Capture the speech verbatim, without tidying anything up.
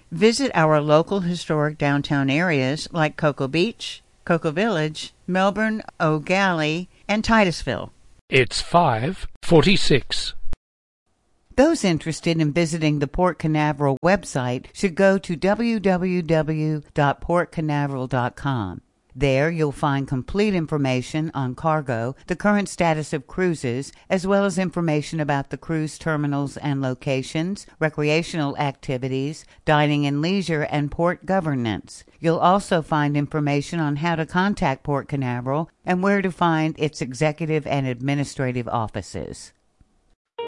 Visit our local historic downtown areas like Cocoa Beach, Cocoa Village, Melbourne, O'Galley, and Titusville. It's five forty-six. Those interested in visiting the Port Canaveral website should go to w w w dot port canaveral dot com. There you'll find complete information on cargo, the current status of cruises, as well as information about the cruise terminals and locations, recreational activities, dining and leisure, and port governance. You'll also find information on how to contact Port Canaveral and where to find its executive and administrative offices.